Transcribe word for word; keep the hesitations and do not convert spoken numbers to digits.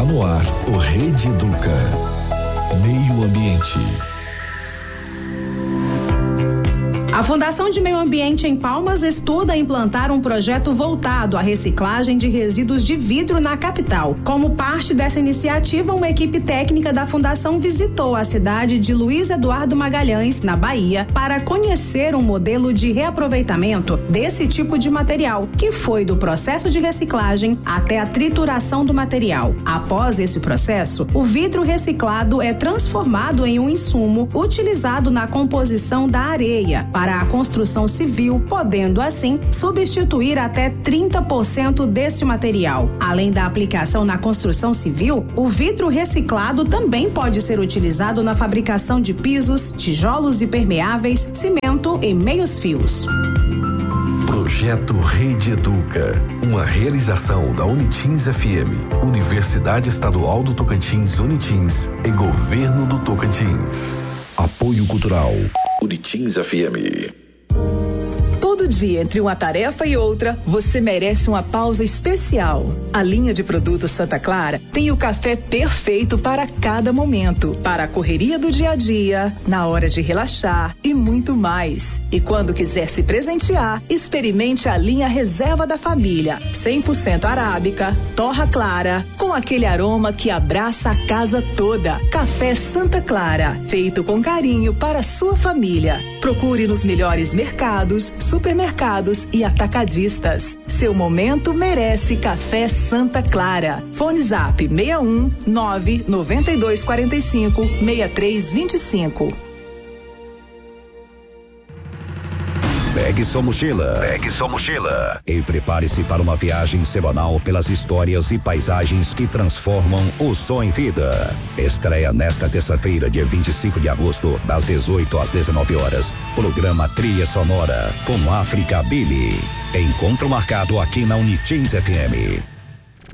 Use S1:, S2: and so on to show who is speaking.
S1: no ar o Rede Educa. Meio Ambiente.
S2: A Fundação de Meio Ambiente em Palmas estuda implantar um projeto voltado à reciclagem de resíduos de vidro na capital. Como parte dessa iniciativa, uma equipe técnica da Fundação visitou a cidade de Luiz Eduardo Magalhães, na Bahia, para conhecer um modelo de reaproveitamento desse tipo de material, que foi do processo de reciclagem até a trituração do material. Após esse processo, o vidro reciclado é transformado em um insumo utilizado na composição da areia para a construção civil, podendo assim substituir até trinta por cento desse material. Além da aplicação na construção civil, o vidro reciclado também pode ser utilizado na fabricação de pisos, tijolos impermeáveis, cimento e meios-fios.
S1: Projeto Rede Educa, uma realização da Unitins F M, Universidade Estadual do Tocantins, Unitins e Governo do Tocantins. Apoio Cultural Unitins F M.
S3: Todo dia, entre uma tarefa e outra, você merece uma pausa especial. A linha de produtos Santa Clara tem o café perfeito para cada momento, para a correria do dia a dia, na hora de relaxar e muito mais. E quando quiser se presentear, experimente a linha Reserva da Família, cem por cento arábica, torra clara, com aquele aroma que abraça a casa toda. Café Santa Clara, feito com carinho para a sua família. Procure nos melhores mercados, supermercados e atacadistas. Seu momento merece Café Santa Clara. Fone Zap seis um nove nove dois quatro cinco seis três dois cinco.
S4: Pegue sua mochila. Pegue sua mochila. E prepare-se para uma viagem semanal pelas histórias e paisagens que transformam o som em vida. Estreia nesta terça-feira, dia vinte e cinco de agosto, das dezoito às dezenove horas. Programa Trilha Sonora com África Billy. Encontro marcado aqui na Unitins F M.